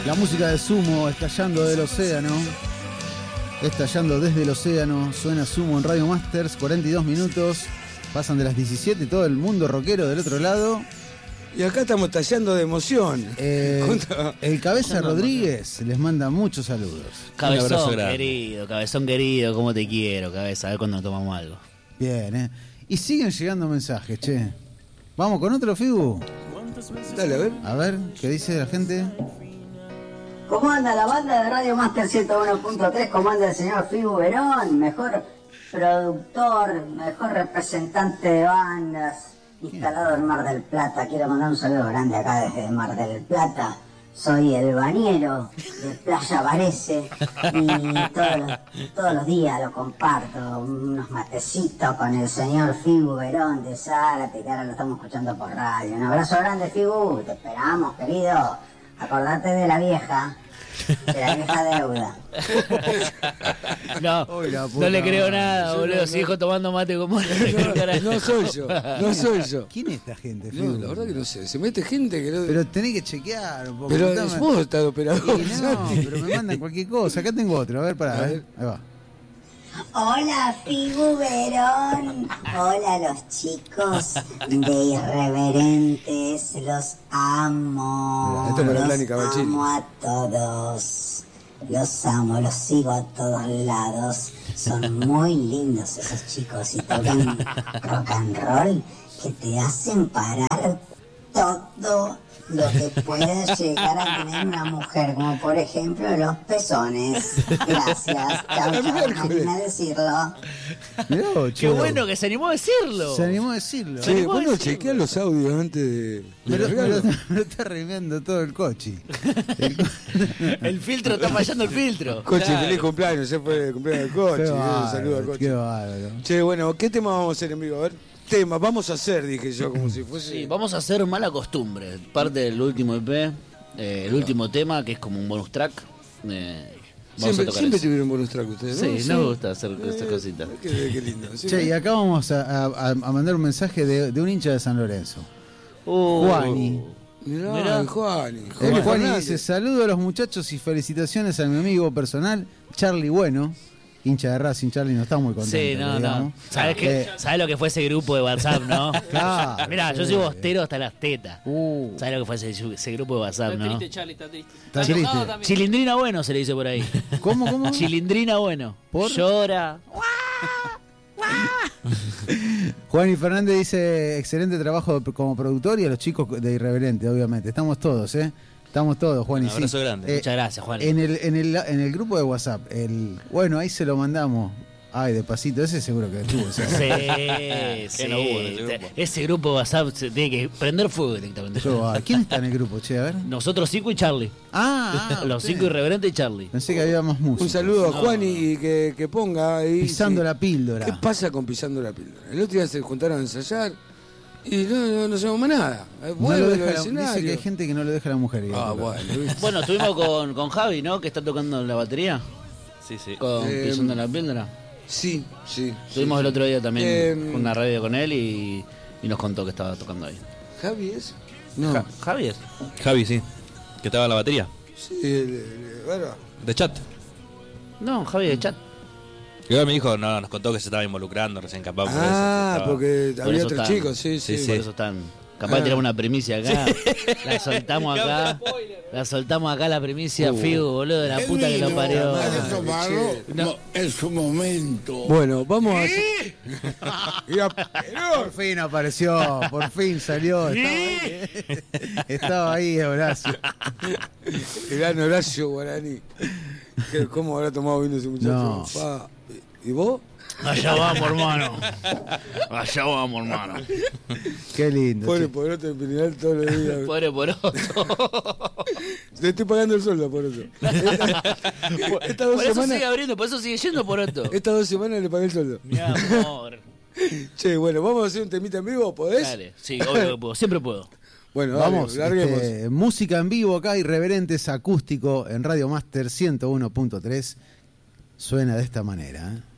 La música de Sumo, estallando del océano. Estallando desde el océano. Suena Sumo en Radio Masters, 42 minutos. Pasan de las 17, todo el mundo rockero del otro lado. Y acá estamos estallando de emoción. El Cabeza Rodríguez les manda muchos saludos. Cabezón querido, cómo te quiero, Cabeza, a ver cuando tomamos algo. Bien, Y siguen llegando mensajes, che. ¿Vamos con otro, Figu? Dale, a ver. A ver, ¿qué dice la gente? ¿Cómo anda la banda de Radio Master 101.3? ¿Cómo anda el señor Figu Verón? Mejor productor, mejor representante de bandas, instalado en Mar del Plata. Quiero mandar un saludo grande acá desde Mar del Plata. Soy el bañero de Playa Varese y todos los días lo comparto. Unos matecitos con el señor Figu Verón de Zárate, que ahora lo estamos escuchando por radio. Un abrazo grande, Figu. Te esperamos, querido. Acordate de la vieja deuda. No le creo nada, boludo. Si hijo tomando mate como no soy yo. ¿Quién es esta gente, No, Figu? la verdad que no sé. Se mete gente que no. Pero tenés que chequear un poco. Pero vos estás operador. Sí, no, pero me mandan cualquier cosa. Acá tengo otro. A ver, pará. Ahí va. Hola, Figu Verón. Hola, los chicos de Irreverentes. Los amo. Esto es para Dani Los Cavaccini. amo a todos. Los amo, los sigo a todos lados. Son muy lindos esos chicos y tocan rock and roll que te hacen parar todo lo que puede llegar a tener una mujer, como por ejemplo los pezones. Gracias. Chao, anime a decirlo. Mirá, Qué bueno que se animó a decirlo. Se animó a decirlo. Che, bueno, chequea los audios antes de Me largarlo. lo está reviendo todo el coche. El filtro, está fallando el filtro. Coche, Claro. feliz cumpleaños. Se fue el cumpleaños del coche. Qué Un bárbaro, saludo al coche. qué bárbaro. Che, bueno, ¿qué tema vamos a hacer en vivo? A ver. Tema, vamos a hacer, dije yo, como si fuese. Sí, vamos a hacer Mala Costumbre, parte del último EP, el último tema, que es como un bonus track. Vamos a tocar Siempre eso. tuvieron buenos tracos ustedes, ¿no? Sí, nos gusta hacer estas cositas. Qué lindo. Sí, Che, y acá vamos a mandar un mensaje de un hincha de San Lorenzo. Juani. Mirá. Juani. El Juani Fernández. dice: saludo a los muchachos y felicitaciones a mi amigo personal, Charlie Bueno. Hincha de Racing, Charlie no está muy contento. Sí, no. ¿Sabés lo que fue ese grupo de WhatsApp, no? Claro. Mirá, yo sí. soy bostero hasta las tetas. ¿Sabés lo que fue ese grupo de WhatsApp, Está no? triste, Charlie, está triste. Está enojado triste. también. Chilindrina Bueno se le dice por ahí. ¿Cómo? Chilindrina Bueno. ¿Por? Llora. Juani Fernández dice: excelente trabajo como productor y a los chicos de Irreverente, obviamente. Estamos todos, Estamos todos, Juani. Un abrazo grande. Muchas gracias, Juan. En el grupo de WhatsApp, bueno, ahí se lo mandamos. Ay, despacito, ese seguro que estuvo. Sí. no hubo en ese grupo. Ese grupo de WhatsApp se tiene que prender fuego directamente. ¿Quién está en el grupo, che? A ver. Nosotros 5 y Charlie. Los 5 Irreverentes y Charlie. Pensé que había más música. Un saludo a Juani y que ponga ahí. Pisando la píldora. ¿Qué pasa con Pisando la Píldora? El otro día se juntaron a ensayar y no sabemos más nada. No lo Vuelve deja al dice escenario. que hay gente que no lo deja a la mujer. Bueno, ¿viste? Bueno, estuvimos con Javi, ¿no? Que está tocando la batería. Sí. Con Pisando la Píldora. Sí. Estuvimos el otro día también Eh, con una radio con él y nos contó que estaba tocando ahí. ¿Javi es? No. Javier. Javi, sí. Que estaba en la batería. Sí, bueno. De chat. No, Javi de chat. Y hoy me dijo, nos contó que se estaba involucrando recién capaz por eso. Estaba- Porque Por había eso otros están- chicos, sí. Por eso están. Capaz de tirar una primicia acá. La soltamos acá. La soltamos acá la primicia, Figu, boludo, de la puta que lo parió. Es su momento. Bueno, vamos a hacer... Por fin apareció, por fin salió. Estaba ahí Horacio. El gran Horacio Guaraní. ¿Cómo habrá tomado vino ese muchacho? No. Pa. ¿Y vos? Allá vamos, hermano. Allá vamos, hermano. Qué lindo. Pobre che. Poroto de Pirinal todos los días. Pobre Poroto. Le estoy pagando el sueldo por eso. Estas Por dos eso semanas, sigue abriendo, por eso sigue yendo Poroto. estas 2 semanas le pagué el sueldo. Mi amor. Che, bueno, ¿vamos a hacer un temita en vivo? ¿Podés? Dale, sí, obvio que puedo, siempre puedo. Bueno, Vamos, dale, larguemos. música en vivo acá, Irreverentes acústico en Radio Master 101.3. Suena de esta manera,